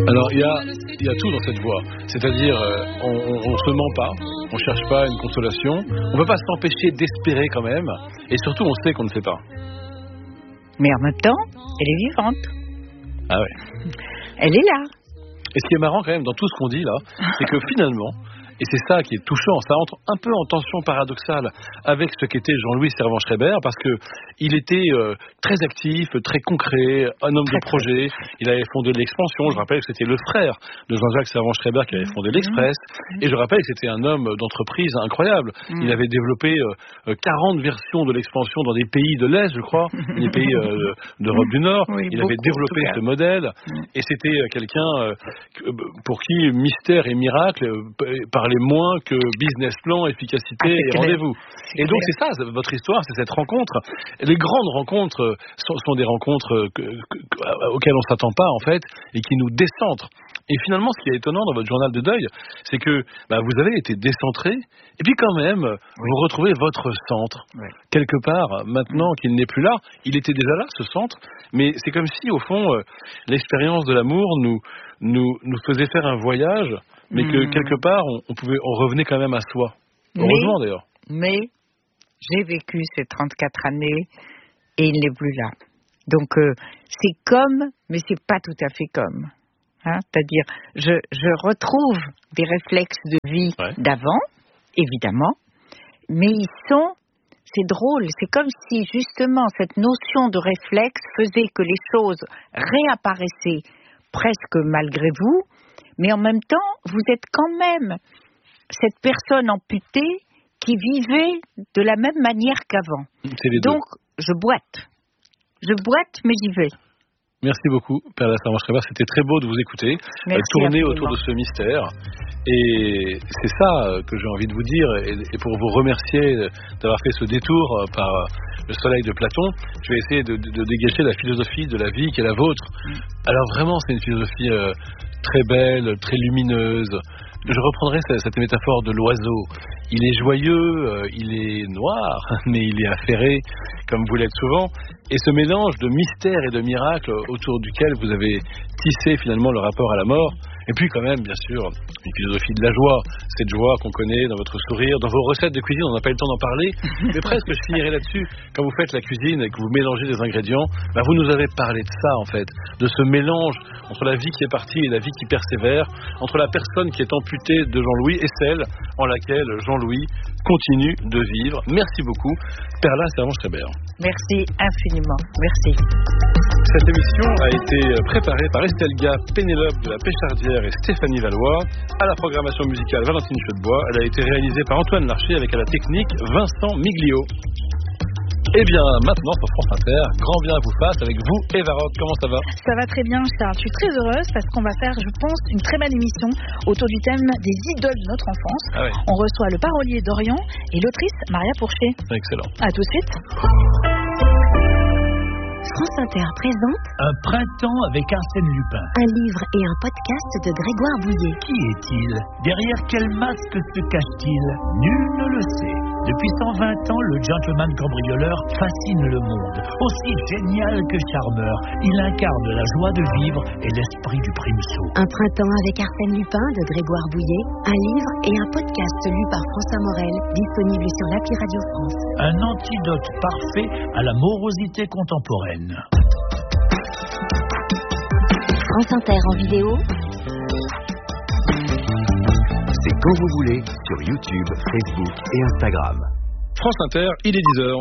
Alors il y a tout dans cette voix, c'est-à-dire on se ment pas, on cherche pas une consolation, on peut pas s'empêcher d'espérer quand même, et surtout on sait qu'on ne sait pas. Mais en même temps, elle est vivante. Ah ouais. Elle est là. Et ce qui est marrant quand même dans tout ce qu'on dit là, c'est que finalement, et c'est ça qui est touchant, ça entre un peu en tension paradoxale avec ce qu'était Jean-Louis Servan-Schreiber, parce que il était très actif, très concret, un homme de projet. Il avait fondé l'Expansion. Je rappelle que c'était le frère de Jean-Jacques Servan-Schreiber qui avait fondé l'Express. Et je rappelle que c'était un homme d'entreprise incroyable. Il avait développé 40 versions de l'Expansion dans des pays de l'Est, je crois, des pays d'Europe du Nord. Oui, il avait développé ce modèle. Et c'était quelqu'un pour qui mystère et miracle parlaient moins que business plan, efficacité et rendez-vous. Et donc c'est ça, votre histoire, c'est cette rencontre. Les grandes rencontres sont des rencontres auxquelles on ne s'attend pas en fait, et qui nous décentrent. Et finalement, ce qui est étonnant dans votre journal de deuil, c'est que vous avez été décentré, et puis quand même, vous retrouvez votre centre. Quelque part, maintenant qu'il n'est plus là, il était déjà là, ce centre, mais c'est comme si, au fond, l'expérience de l'amour nous faisait faire un voyage, mais que quelque part, on revenait quand même à soi. Heureusement d'ailleurs. Mais j'ai vécu ces 34 années et il n'est plus là. Donc c'est comme, mais c'est pas tout à fait comme. C'est-à-dire, je retrouve des réflexes de vie d'avant, évidemment, mais c'est drôle, c'est comme si justement cette notion de réflexe faisait que les choses réapparaissaient presque malgré vous, mais en même temps, vous êtes quand même cette personne amputée qui vivait de la même manière qu'avant. Donc, je boite, mais j'y vais. Merci beaucoup, Père Servan-Schreiber. C'était très beau de vous écouter, tourner autour de ce mystère. Et c'est ça que j'ai envie de vous dire. Et pour vous remercier d'avoir fait ce détour par le soleil de Platon, je vais essayer de dégager la philosophie de la vie qui est la vôtre. Alors vraiment, c'est une philosophie très belle, très lumineuse. Je reprendrai cette métaphore de l'oiseau. Il est joyeux, il est noir, mais il est affairé, comme vous l'êtes souvent. Et ce mélange de mystère et de miracle autour duquel vous avez tissé finalement le rapport à la mort, et puis quand même, bien sûr, une philosophie de la joie, cette joie qu'on connaît dans votre sourire, dans vos recettes de cuisine, on n'a pas eu le temps d'en parler, mais presque je finirai là-dessus. Quand vous faites la cuisine et que vous mélangez des ingrédients, vous nous avez parlé de ça en fait, de ce mélange entre la vie qui est partie et la vie qui persévère, entre la personne qui est amputée de Jean-Louis et celle en laquelle Jean-Louis continue de vivre. Merci beaucoup, Perla Servan-Schreiber. Merci infiniment, merci. Cette émission a été préparée par Estelle Gap, Pénélope de la Péchardière et Stéphanie Valois. À la programmation musicale, Valentine Chaude-Bois. Elle a été réalisée par Antoine Larcher avec à la technique Vincent Miglio. Et bien maintenant sur France Inter, grand bien vous fasse avec vous, Eva Rock. Comment ça va ? Ça va très bien, Charles. Je suis très heureuse parce qu'on va faire, je pense, une très belle émission autour du thème des idoles de notre enfance. On reçoit le parolier Dorian et l'autrice Maria Pourchet. Excellent. À tout de suite. France Inter présente Un printemps avec Arsène Lupin. Un livre et un podcast de Grégoire Bouillet. Qui est-il ? Derrière quel masque se cache-t-il ? Nul ne le sait. Depuis 120 ans, le gentleman cambrioleur fascine le monde. Aussi génial que charmeur, il incarne la joie de vivre et l'esprit du primesaut. Un printemps avec Arsène Lupin de Grégoire Bouillet. Un livre et un podcast lu par François Morel, disponible sur l'appli Radio France. Un antidote parfait à la morosité contemporaine. France Inter en vidéo. C'est quand vous voulez sur YouTube, Facebook et Instagram. France Inter, il est 10h.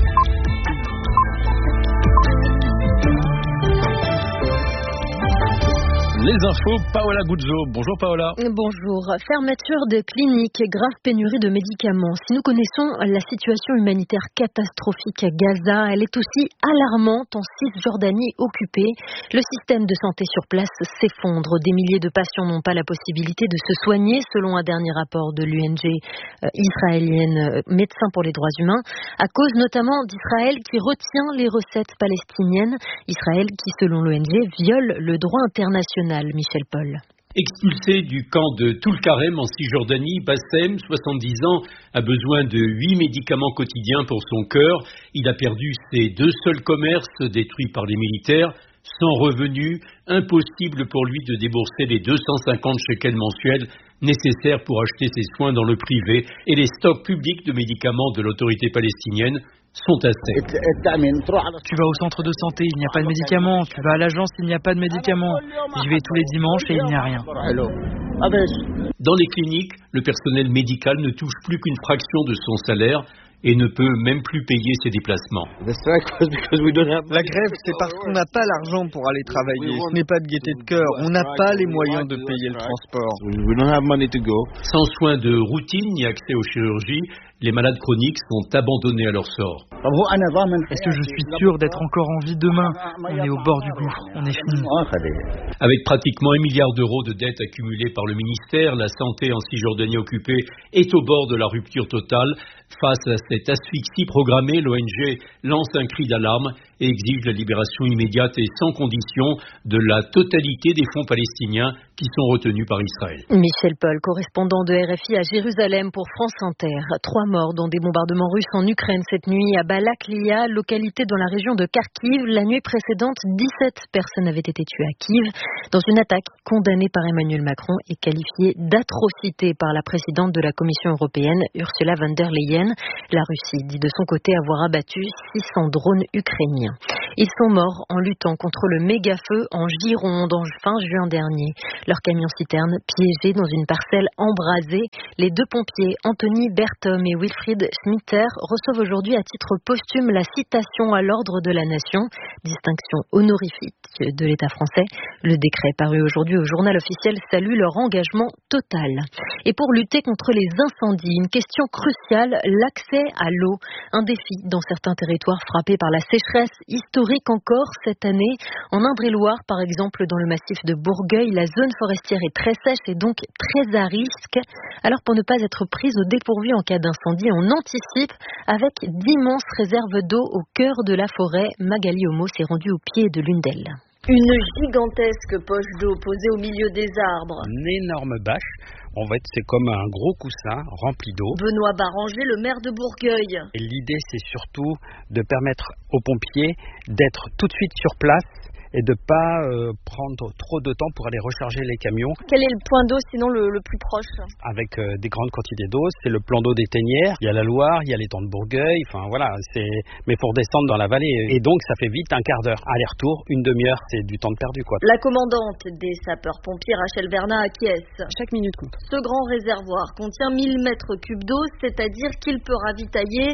Les infos, Paola Guzzo. Bonjour Paola. Bonjour. Fermeture des cliniques, grave pénurie de médicaments. Si nous connaissons la situation humanitaire catastrophique à Gaza, elle est aussi alarmante en Cisjordanie occupée. Le système de santé sur place s'effondre. Des milliers de patients n'ont pas la possibilité de se soigner, selon un dernier rapport de l'ONG israélienne Médecins pour les droits humains, à cause notamment d'Israël qui retient les recettes palestiniennes. Israël qui, selon l'ONG, viole le droit international. Michel Paul. Expulsé du camp de Toul-Karem en Cisjordanie, Bassem, 70 ans, a besoin de 8 médicaments quotidiens pour son cœur. Il a perdu ses 2 seuls commerces détruits par les militaires. Sans revenu, impossible pour lui de débourser les 250 shekels mensuels nécessaires pour acheter ses soins dans le privé, et les stocks publics de médicaments de l'autorité palestinienne sont à sec. Tu vas au centre de santé, il n'y a pas de médicaments. Tu vas à l'agence, il n'y a pas de médicaments. J'y vais tous les dimanches et il n'y a rien. Dans les cliniques, le personnel médical ne touche plus qu'une fraction de son salaire et ne peut même plus payer ses déplacements. La grève, c'est parce qu'on n'a pas l'argent pour aller travailler. Ce n'est pas de gaieté de cœur. On n'a pas les moyens de payer le transport. Sans soins de routine ni accès aux chirurgies, les malades chroniques sont abandonnés à leur sort. Est-ce que je suis sûr d'être encore en vie demain? On est au bord du gouffre, on est fini. Avec pratiquement 1 milliard d'euros de dettes accumulées par le ministère, la santé en Cisjordanie occupée est au bord de la rupture totale. Face à cette asphyxie programmée, l'ONG lance un cri d'alarme et exige la libération immédiate et sans condition de la totalité des fonds palestiniens qui sont retenus par Israël. Michel Paul, correspondant de RFI à Jérusalem pour France Inter. 3 morts dans des bombardements russes en Ukraine cette nuit à Balaklia, localité dans la région de Kharkiv. La nuit précédente, 17 personnes avaient été tuées à Kiev dans une attaque condamnée par Emmanuel Macron et qualifiée d'atrocité par la présidente de la Commission européenne, Ursula von der Leyen. La Russie dit de son côté avoir abattu 600 drones ukrainiens. Ils sont morts en luttant contre le méga-feu en Gironde en fin juin dernier. Leur camion-citerne piégé dans une parcelle embrasée. Les 2 pompiers, Anthony Berthom et Wilfried Schmitter, reçoivent aujourd'hui à titre posthume la citation à l'ordre de la Nation, distinction honorifique de l'État français. Le décret paru aujourd'hui au journal officiel salue leur engagement total. Et pour lutter contre les incendies, une question cruciale, l'accès à l'eau. Un défi dans certains territoires frappés par la sécheresse historique encore cette année. En Indre-et-Loire, par exemple, dans le massif de Bourgueil, la zone forestière est très sèche et donc très à risque. Alors pour ne pas être prise au dépourvu en cas d'incendie, on anticipe avec d'immenses réserves d'eau au cœur de la forêt. Magali Homo s'est rendue au pied de l'une d'elles. Une gigantesque poche d'eau posée au milieu des arbres. Une énorme bâche. En fait, c'est comme un gros coussin rempli d'eau. Benoît Baranger, le maire de Bourgueil. Et l'idée, c'est surtout de permettre aux pompiers d'être tout de suite sur place et de ne pas prendre trop de temps pour aller recharger les camions. Quel est le point d'eau sinon le plus proche? Avec des grandes quantités d'eau, c'est le plan d'eau des Ténières, il y a la Loire, il y a l'étang de Bourgueil, enfin voilà, mais pour descendre dans la vallée. Et donc ça fait vite un quart d'heure. Aller-retour, une demi-heure, c'est du temps de perdu quoi. La commandante des sapeurs-pompiers, Rachel Bernat, acquiesce. Chaque minute compte. Ce grand réservoir contient 1000 mètres cubes d'eau, c'est-à-dire qu'il peut ravitailler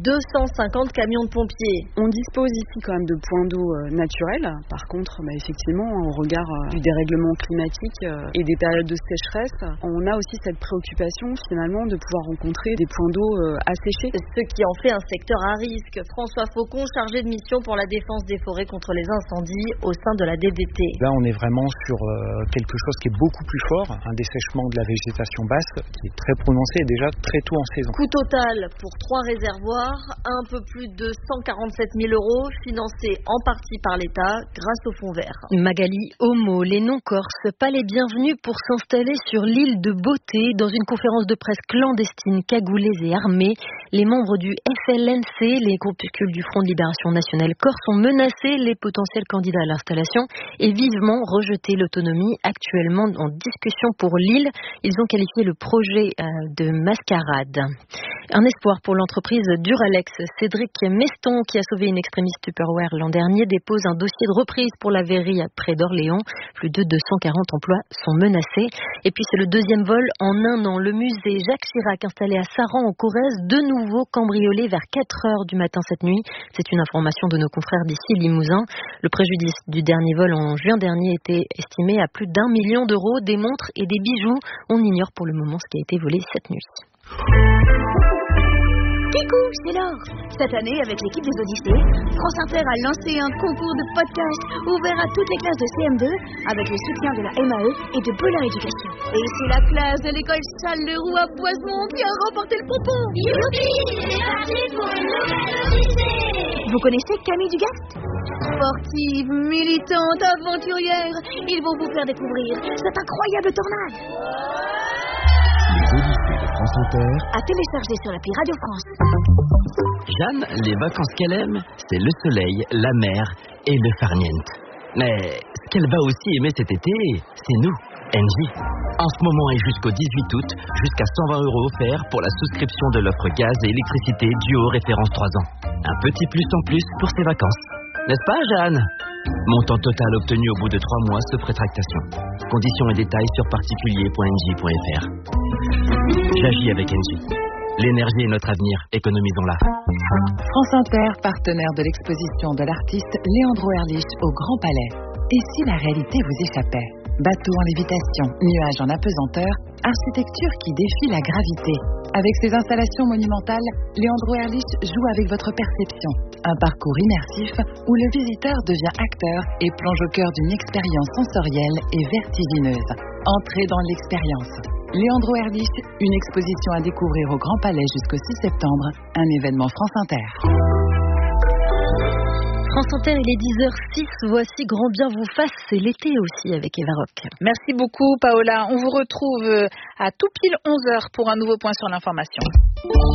250 camions de pompiers. On dispose ici quand même de points d'eau naturels. Par contre, effectivement, au regard du dérèglement climatique et des périodes de sécheresse, on a aussi cette préoccupation finalement de pouvoir rencontrer des points d'eau asséchés. Ce qui en fait un secteur à risque. François Faucon, chargé de mission pour la défense des forêts contre les incendies au sein de la DDT. Là, on est vraiment sur quelque chose qui est beaucoup plus fort, un dessèchement de la végétation basse qui est très prononcé et déjà très tôt en saison. Coût total pour 3 réservoirs, un peu plus de 147 000 €, financés en partie par l'État grâce au fonds vert. Magali Homo, les non-corses, pas les bienvenus pour s'installer sur l'île de Beauté. Dans une conférence de presse clandestine, cagoulés et armés, les membres du FLNC, les groupuscules du Front de Libération Nationale Corse, ont menacé les potentiels candidats à l'installation et vivement rejeté l'autonomie actuellement en discussion pour l'île. Ils ont qualifié le projet de mascarade. Un espoir pour l'entreprise Duralex. Cédric Meston, qui a sauvé une extrémiste Tupperware l'an dernier, dépose un dossier de reprise pour la verrie près d'Orléans. Plus de 240 emplois sont menacés. Et puis c'est le deuxième vol en un an. Le musée Jacques Chirac, installé à Saran en Corrèze, de nouveau cambriolé vers 4h du matin cette nuit. C'est une information de nos confrères d'ici Limousin. Le préjudice du dernier vol en juin dernier était estimé à plus d'1 million d'euros. Des montres et des bijoux. On ignore pour le moment ce qui a été volé cette nuit. Coucou, c'est Laure. Cette année, avec l'équipe des Odyssées, France Inter a lancé un concours de podcast ouvert à toutes les classes de CM2 avec le soutien de la MAE et de Polar Éducation. Et c'est la classe de l'école Charles-Leroux à Boisemont qui a remporté le pompon. Youpi, c'est parti pour une nouvelle Odyssée. Vous connaissez Camille Dugast? Sportive, militante, aventurière, ils vont vous faire découvrir cette incroyable tornade. Les Odyssées de France Inter. À télécharger sur l'appli Radio France. Jeanne, les vacances qu'elle aime, c'est le soleil, la mer et le farniente. Mais ce qu'elle va aussi aimer cet été, c'est nous, Engie. En ce moment et jusqu'au 18 août, jusqu'à 120 € offerts pour la souscription de l'offre gaz et électricité duo référence 3 ans. Un petit plus en plus pour ses vacances. N'est-ce pas, Jeanne? Montant total obtenu au bout de 3 mois sauf rétractation. Conditions et détails sur particulier.engie.fr. J'agis avec Engie. L'énergie est notre avenir, économisons-la. France Inter, partenaire de l'exposition de l'artiste Leandro Ehrlich au Grand Palais. Et si la réalité vous échappait? Bateau en lévitation, nuages en apesanteur, architecture qui défie la gravité. Avec ses installations monumentales, Leandro Ehrlich joue avec votre perception. Un parcours immersif où le visiteur devient acteur et plonge au cœur d'une expérience sensorielle et vertigineuse. Entrez dans l'expérience. Leandro Ehrlich, une exposition à découvrir au Grand Palais jusqu'au 6 septembre, un événement France Inter. France Inter, il est 10h06, voici Grand Bien vous fasse, c'est l'été aussi avec Eva Rock. Merci beaucoup Paola, on vous retrouve à tout pile 11h pour un nouveau point sur l'information.